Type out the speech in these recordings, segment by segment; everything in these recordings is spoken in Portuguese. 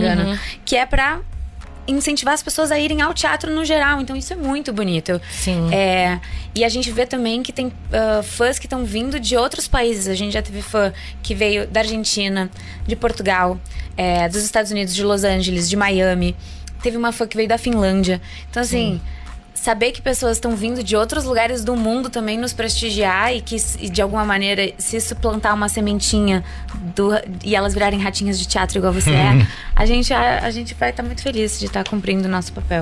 engano. Que é pra incentivar as pessoas a irem ao teatro no geral. Então isso é muito bonito. Sim. E a gente vê também que tem fãs que estão vindo de outros países. A gente já teve fã que veio da Argentina, de Portugal, dos Estados Unidos, de Los Angeles, de Miami. Teve uma fã que veio da Finlândia. Então assim, saber que pessoas estão vindo de outros lugares do mundo também nos prestigiar e que de alguma maneira, se isso plantar uma sementinha e elas virarem ratinhas de teatro igual você a gente vai estar muito feliz de estar cumprindo o nosso papel.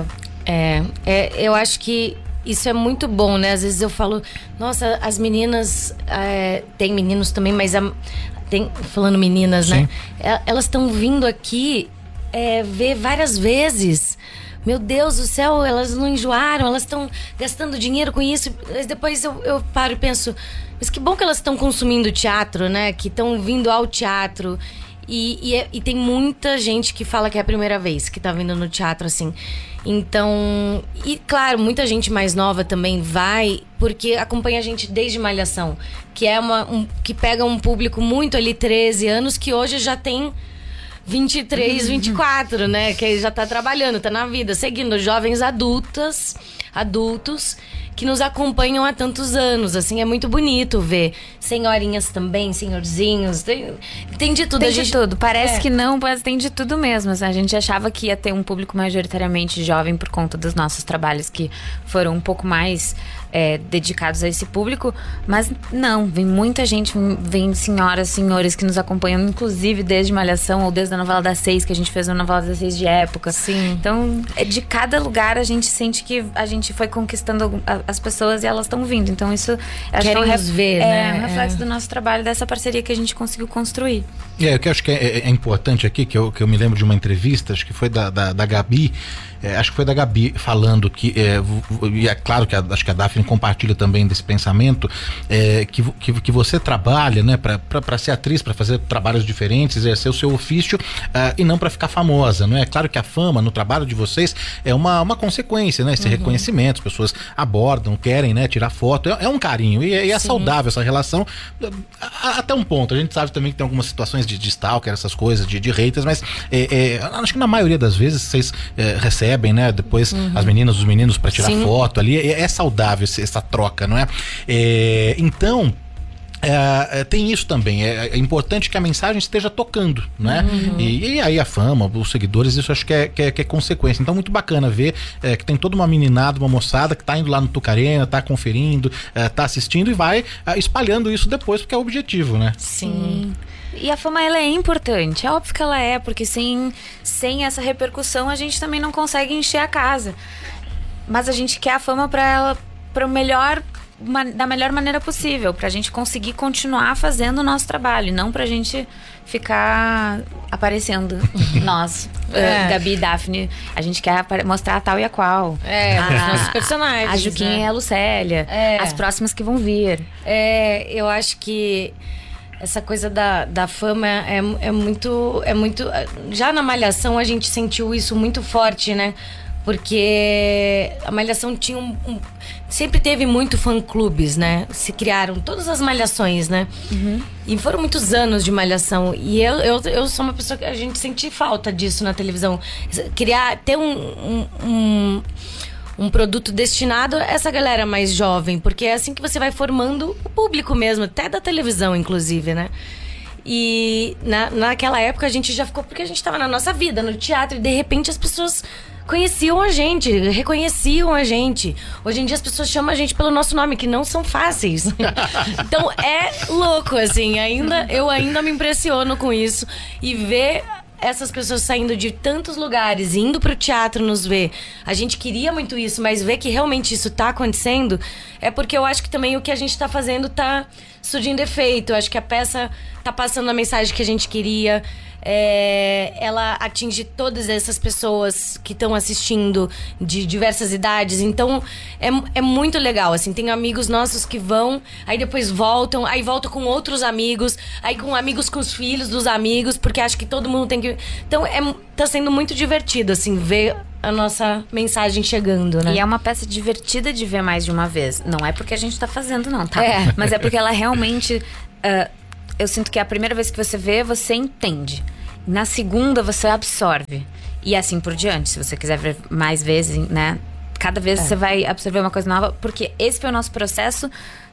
Eu acho que isso é muito bom, né? Às vezes eu falo, nossa, as meninas, tem meninos também, mas falando meninas, né? Elas estão vindo aqui ver várias vezes. Meu Deus do céu, elas não enjoaram, elas estão gastando dinheiro com isso. Depois eu paro e penso, mas que bom que elas estão consumindo teatro, né? Que estão vindo ao teatro. E tem muita gente que fala que é a primeira vez que tá vindo no teatro, assim. Então, e claro, muita gente mais nova também vai, porque acompanha a gente desde Malhação, que é que pega um público muito ali, 13 anos, que hoje já tem 23, 24, né? Que já tá trabalhando, tá na vida, seguindo jovens adultos que nos acompanham há tantos anos, assim, é muito bonito ver senhorinhas também, senhorzinhos, tem de tudo. Tem de tudo, parece que não, mas tem de tudo mesmo. A gente achava que ia ter um público majoritariamente jovem por conta dos nossos trabalhos que foram um pouco mais dedicados a esse público, mas não, vem muita gente, vem senhoras, senhores que nos acompanham, inclusive desde Malhação ou desde a novela das 6, que a gente fez uma novela das 6 de época. Sim. Então, de cada lugar a gente sente que a gente foi conquistando as pessoas e elas estão vindo. Então isso querem nos ver, né? É um reflexo do nosso trabalho, dessa parceria que a gente conseguiu construir. O que eu acho que é importante aqui, que eu me lembro de uma entrevista, acho que foi da Gabi, acho que foi da Gabi falando que, e é claro que acho que a Daphne compartilha também desse pensamento, que você trabalha, né, para ser atriz, para fazer trabalhos diferentes, exercer o seu ofício, e não para ficar famosa, não é? Claro que a fama no trabalho de vocês é uma consequência, né? Esse reconhecimento, as pessoas abordam, querem, né, tirar foto, é um carinho, e é saudável essa relação, até um ponto. A gente sabe também que tem algumas situações de stalker, essas coisas, de haters, mas acho que na maioria das vezes vocês recebem, né, depois as meninas, os meninos para tirar foto ali, é saudável essa troca, não é? Então tem isso também, é importante que a mensagem esteja tocando, né? E aí a fama, os seguidores, isso acho que é consequência. Então muito bacana ver que tem toda uma meninada, uma moçada que tá indo lá no Tucarena, tá conferindo, tá assistindo e vai espalhando isso depois, porque é o objetivo, né? Sim. E a fama, ela é importante, é óbvio que ela é, porque sem essa repercussão a gente também não consegue encher a casa. Mas a gente quer a fama para o melhor, da melhor maneira possível, pra gente conseguir continuar fazendo o nosso trabalho, não pra gente ficar aparecendo nós, Gabi e Daphne. A gente quer mostrar a tal e a qual. Os nossos personagens. A Juquinha e a Lucélia, as próximas que vão vir. Eu acho que essa coisa da fama é muito... Já na Malhação a gente sentiu isso muito forte, né? Porque a Malhação tinha sempre teve muito fã-clubes, né? Se criaram todas as Malhações, né? E foram muitos anos de Malhação. E eu sou uma pessoa que a gente sente falta disso na televisão. Ter um produto destinado a essa galera mais jovem, porque é assim que você vai formando o público mesmo, até da televisão, inclusive, né? E naquela época a gente já ficou, porque a gente estava na nossa vida, no teatro, e de repente as pessoas conheciam a gente, reconheciam a gente. Hoje em dia as pessoas chamam a gente pelo nosso nome, que não são fáceis. Então é louco, assim, eu ainda me impressiono com isso. E ver essas pessoas saindo de tantos lugares, indo pro teatro nos ver. A gente queria muito isso, mas ver que realmente isso tá acontecendo, é porque eu acho que também o que a gente tá fazendo tá surgindo efeito. Eu acho que a peça tá passando a mensagem que a gente queria. Ela atinge todas essas pessoas que estão assistindo, de diversas idades. Então é muito legal, assim. Tem amigos nossos que vão, aí depois voltam, aí voltam com outros amigos, aí com amigos com os filhos dos amigos, porque acho que todo mundo tem que... Então tá sendo muito divertido, assim, ver a nossa mensagem chegando, né? E é uma peça divertida de ver mais de uma vez. Não é porque a gente tá fazendo, não, tá? Mas é porque ela realmente... eu sinto que a primeira vez que você vê, você entende. Na segunda você absorve. E assim por diante. Se você quiser ver mais vezes, né? Cada vez você vai absorver uma coisa nova. Porque esse foi o nosso processo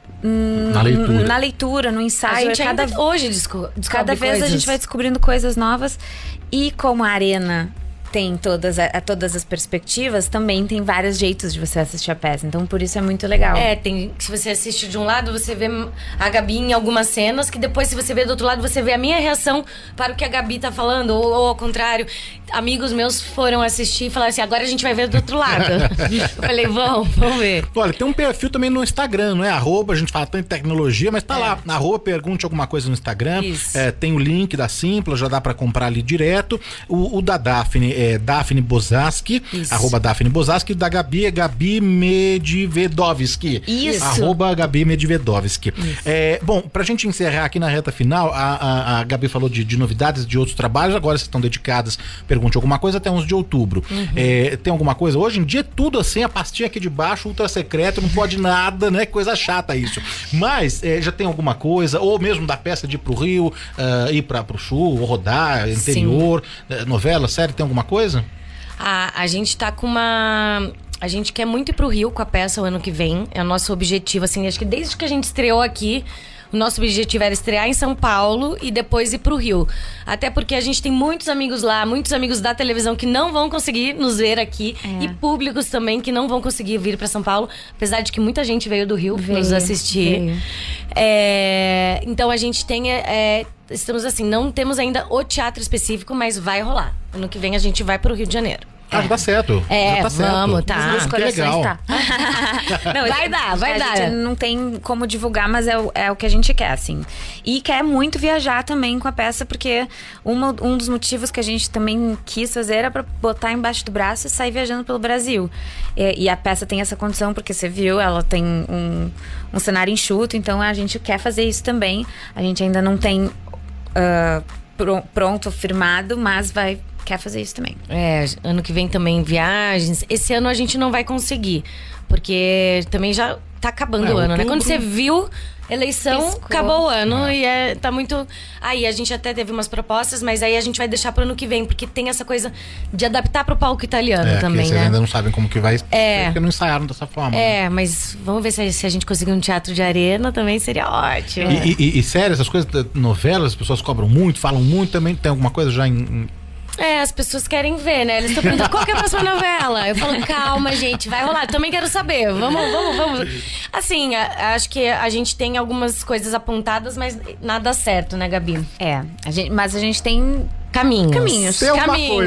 na leitura, no ensaio. A gente hoje descobre cada vez a gente vai descobrindo coisas novas. E como a Arena tem todas as perspectivas, também tem vários jeitos de você assistir a peça. Então, por isso é muito legal. Se você assiste de um lado, você vê a Gabi em algumas cenas, que depois, se você vê do outro lado, você vê a minha reação para o que a Gabi tá falando, ou ao contrário. Amigos meus foram assistir e falaram assim, agora a gente vai ver do outro lado. Eu falei, vamos ver. Olha, tem um perfil também no Instagram, não é? @ a gente fala tanto de tecnologia, mas tá lá, @ pergunte alguma coisa no Instagram. Tem o link da Simpla, já dá pra comprar ali direto. O da Daphne é Daphne Bozaski, @ Daphne Bozaski, da Gabi é Gabi Medvedovski. Isso. @ Gabi Medvedovski. Bom, pra gente encerrar aqui na reta final, a Gabi falou de novidades de outros trabalhos, agora vocês estão dedicadas, pergunte alguma coisa, até 11 de outubro. Tem alguma coisa? Hoje em dia é tudo assim, a pastinha aqui de baixo, ultra secreto, não pode nada, né? Coisa chata isso. Mas já tem alguma coisa, ou mesmo da peça de ir pro Rio, ir pro Sul, ou rodar, interior, novela, série, tem alguma coisa? A gente tá com a gente quer muito ir pro Rio com a peça o ano que vem. É o nosso objetivo, assim, acho que desde que a gente estreou aqui, o nosso objetivo era estrear em São Paulo e depois ir pro Rio. Até porque a gente tem muitos amigos lá, muitos amigos da televisão que não vão conseguir nos ver aqui. E públicos também que não vão conseguir vir pra São Paulo. Apesar de que muita gente veio do Rio nos assistir. Então a gente tem... estamos assim, não temos ainda o teatro específico, mas vai rolar. Ano que vem a gente vai pro Rio de Janeiro. Dá certo. Já tá certo. Vamos, tá. Nos corações, legal. tá. Não, vai dar. A gente não tem como divulgar, mas é o que a gente quer, assim. E quer muito viajar também com a peça, porque um dos motivos que a gente também quis fazer era pra botar embaixo do braço e sair viajando pelo Brasil. E a peça tem essa condição, porque você viu, ela tem um cenário enxuto, então a gente quer fazer isso também. A gente ainda não tem pronto, firmado, mas quer fazer isso também. Ano que vem também viagens. Esse ano a gente não vai conseguir, porque também já tá acabando o ano, né? Quando você viu eleição, acabou o ano e tá muito... Aí a gente até teve umas propostas, mas aí a gente vai deixar pro ano que vem, porque tem essa coisa de adaptar pro palco italiano também, vocês ainda não sabem como que vai, porque não ensaiaram dessa forma. Mas vamos ver se a gente conseguir um teatro de arena também seria ótimo. E sério, essas coisas, novelas, as pessoas cobram muito, falam muito também, tem alguma coisa já em... As pessoas querem ver, né? Eles estão perguntando qual que é a próxima novela. Eu falo, calma, gente, vai rolar. Também quero saber. Vamos. Assim, acho que a gente tem algumas coisas apontadas, mas nada certo, né, Gabi? Mas a gente tem caminhos. Tem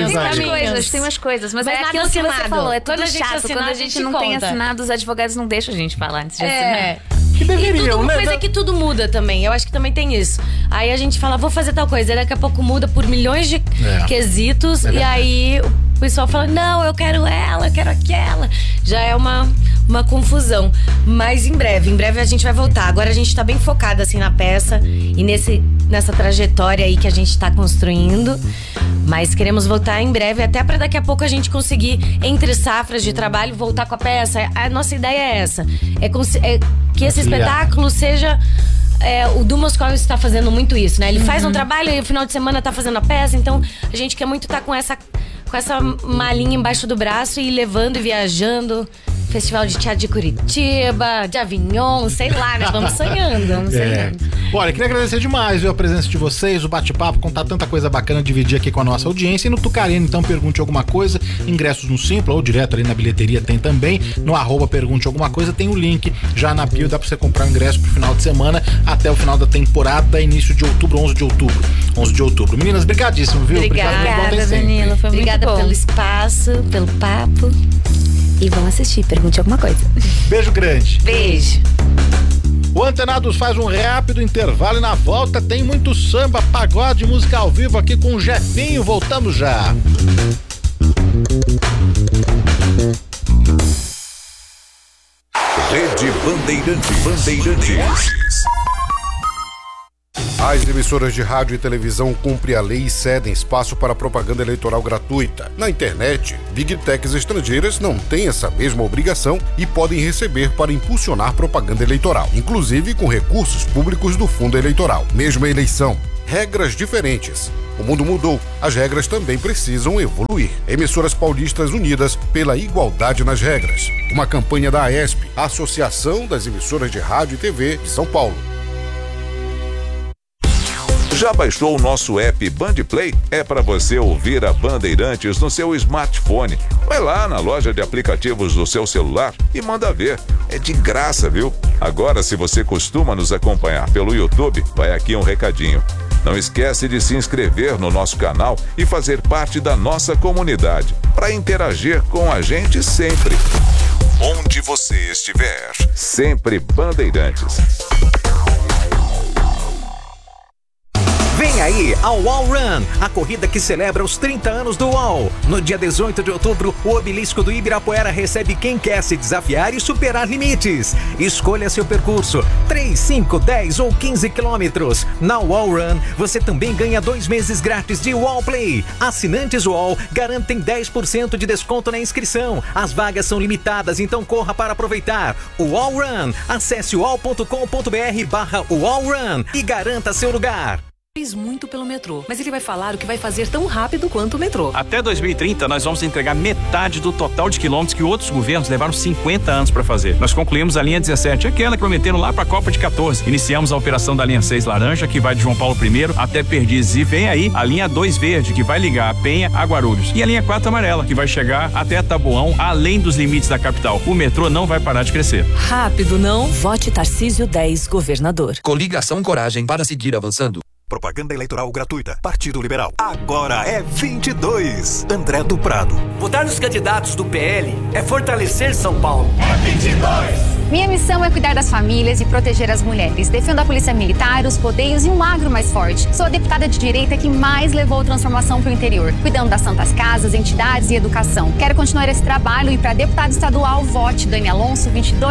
umas coisas. Mas é aquilo que você falou, é tudo chato. Quando a gente não tem assinado, os advogados não deixam a gente falar antes de assinar. Que deveriam, né? Coisa que tudo muda também. Eu acho que também tem isso. Aí a gente fala, vou fazer tal coisa. Aí daqui a pouco muda por milhões de quesitos. E aí o pessoal fala, não, eu quero ela, eu quero aquela. Já é uma confusão. Mas em breve a gente vai voltar. Agora a gente tá bem focada assim na peça e nessa trajetória aí que a gente tá construindo. Mas queremos voltar em breve, até pra daqui a pouco a gente conseguir, entre safras de trabalho, voltar com a peça. A nossa ideia é essa. Que esse espetáculo seja... o Du Moscow está fazendo muito isso, né? Ele faz um trabalho e no final de semana tá fazendo a peça. Então a gente quer muito estar com essa malinha embaixo do braço e ir levando e viajando. Festival de Teatro de Curitiba, de Avignon, sei lá, né? Vamos sonhando. Olha, queria agradecer demais a presença de vocês, o bate-papo, contar tanta coisa bacana, dividir aqui com a nossa audiência. E no Tucarene, então, pergunte alguma coisa, ingressos no Simpla ou direto ali na bilheteria tem também. No @ pergunte alguma coisa, tem o link já na bio, dá pra você comprar o ingresso pro final de semana até o final da temporada, início de outubro, 11 de outubro. Meninas, brigadíssimo, viu? Obrigada, Danilo, foi muito bom. Obrigada pelo espaço, pelo papo. E vão assistir, pergunte alguma coisa. Beijo grande. Beijo. O Antenados faz um rápido intervalo e na volta tem muito samba, pagode, música ao vivo aqui com o Jefinho. Voltamos já. Rede Bandeirantes. As emissoras de rádio e televisão cumprem a lei e cedem espaço para propaganda eleitoral gratuita. Na internet, Big Techs estrangeiras não têm essa mesma obrigação e podem receber para impulsionar propaganda eleitoral, inclusive com recursos públicos do fundo eleitoral. Mesma eleição, regras diferentes. O mundo mudou, as regras também precisam evoluir. Emissoras Paulistas Unidas pela Igualdade nas Regras. Uma campanha da AESP, a Associação das Emissoras de Rádio e TV de São Paulo. Já baixou o nosso app Bandplay? É para você ouvir a Bandeirantes no seu smartphone. Vai lá na loja de aplicativos do seu celular e manda ver. É de graça, viu? Agora, se você costuma nos acompanhar pelo YouTube, vai aqui um recadinho. Não esquece de se inscrever no nosso canal e fazer parte da nossa comunidade, para interagir com a gente sempre. Onde você estiver, sempre Bandeirantes. Vem aí a UOL Run, a corrida que celebra os 30 anos do UOL. No dia 18 de outubro, o obelisco do Ibirapuera recebe quem quer se desafiar e superar limites. Escolha seu percurso, 3, 5, 10 ou 15 quilômetros. Na UOL Run, você também ganha 2 meses grátis de UOL Play. Assinantes UOL garantem 10% de desconto na inscrição. As vagas são limitadas, então corra para aproveitar. UOL Run, acesse uol.com.br/UOL Run e garanta seu lugar. Fez muito pelo metrô, mas ele vai falar o que vai fazer tão rápido quanto o metrô. Até 2030, nós vamos entregar metade do total de quilômetros que outros governos levaram 50 anos para fazer. Nós concluímos a linha 17, aquela que prometeram lá para a Copa de 14. Iniciamos a operação da linha 6 laranja, que vai de João Paulo I até Perdizes. E vem aí a linha 2 verde, que vai ligar a Penha a Guarulhos. E a linha 4 amarela, que vai chegar até Taboão, além dos limites da capital. O metrô não vai parar de crescer. Rápido, não? Vote Tarcísio 10, governador. Coligação Coragem para seguir avançando. Propaganda eleitoral gratuita. Partido Liberal. Agora é 22. André do Prado. Votar nos candidatos do PL é fortalecer São Paulo. É 22. Minha missão é cuidar das famílias e proteger as mulheres. Defendo a polícia militar, os rodeios e um agro mais forte. Sou a deputada de direita que mais levou transformação para o interior, cuidando das santas casas, entidades e educação. Quero continuar esse trabalho e para deputado estadual, vote Dani Alonso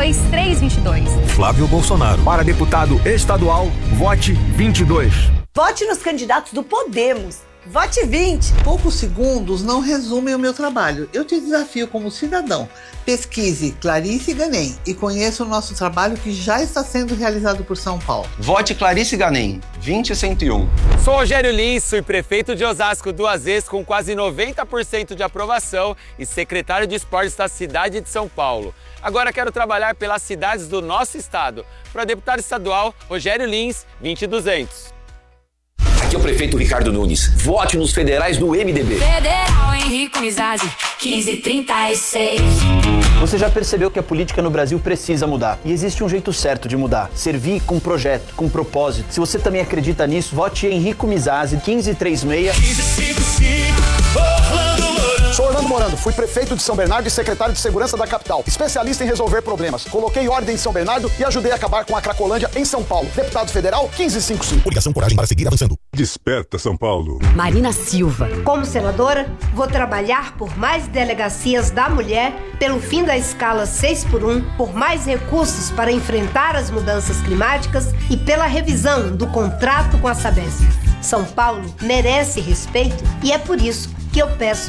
22322. Flávio Bolsonaro. Para deputado estadual, vote 22. Vote nos candidatos do Podemos. Vote 20. Poucos segundos não resumem o meu trabalho. Eu te desafio como cidadão. Pesquise Clarice Ganem e conheça o nosso trabalho que já está sendo realizado por São Paulo. Vote Clarice Ganem, 20101. Sou Rogério Lins, fui prefeito de Osasco 2 vezes com quase 90% de aprovação e secretário de esportes da cidade de São Paulo. Agora quero trabalhar pelas cidades do nosso estado. Para deputado estadual, Rogério Lins, 20200. Aqui é o prefeito Ricardo Nunes. Vote nos federais do MDB. Federal Henrique Mizrazi, 1536. Você já percebeu que a política no Brasil precisa mudar. E existe um jeito certo de mudar. Servir com projeto, com propósito. Se você também acredita nisso, vote Henrique Mizrazi, 1536. 1555, Orlando Morando. Sou Orlando Morando, fui prefeito de São Bernardo e secretário de Segurança da capital. Especialista em resolver problemas. Coloquei ordem em São Bernardo e ajudei a acabar com a Cracolândia em São Paulo. Deputado federal, 1555. Coligação Coragem para seguir avançando. Desperta São Paulo. Marina Silva. Como senadora, vou trabalhar por mais delegacias da mulher, pelo fim da escala 6x1, por mais recursos para enfrentar as mudanças climáticas e pela revisão do contrato com a Sabesp. São Paulo merece respeito e é por isso que eu peço